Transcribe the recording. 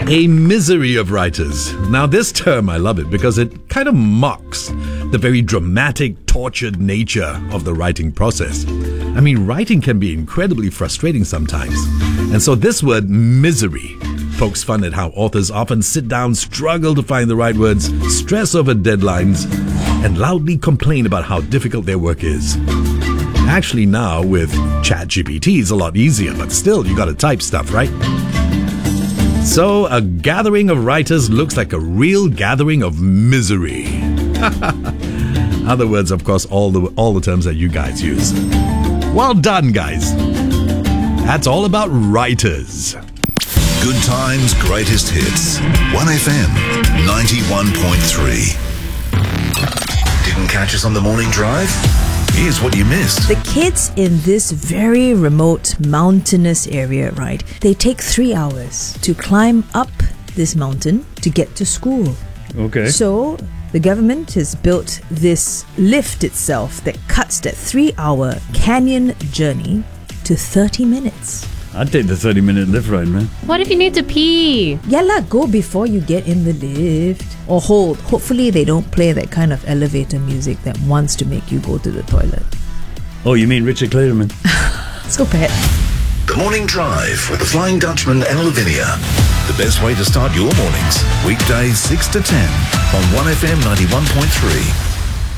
A misery of writers. Now, this term, I love it because it kind of mocks the very dramatic, tortured nature of the writing process. I mean, writing can be incredibly frustrating sometimes. And so this word, misery, pokes fun at how authors often sit down, struggle to find the right words, stress over deadlines, and loudly complain about how difficult their work is. Actually, now with ChatGPT, it's a lot easier, but still, you gotta type stuff, right? So, a gathering of writers looks like a real gathering of misery. Other words, of course, all the terms that you guys use. Well done, guys. That's all about writers. Good times, greatest hits. 1FM 91.3. Didn't catch us on the morning drive? Here's what you missed. The kids in this very remote mountainous area, right? They take 3 hours to climb up this mountain to get to school. Okay. So the government has built this lift itself that cuts that 3-hour canyon journey to 30 minutes. I'd take the 30-minute lift ride, man. What if you need to pee? Yeah lah, go before you get in the lift. Or hold. Hopefully they don't play that kind of elevator music that wants to make you go to the toilet. Oh, you mean Richard Clayderman? So bad. The Morning Drive with the Flying Dutchman and Lavinia. The best way to start your mornings. Weekdays 6 to 10 on 1FM 91.3.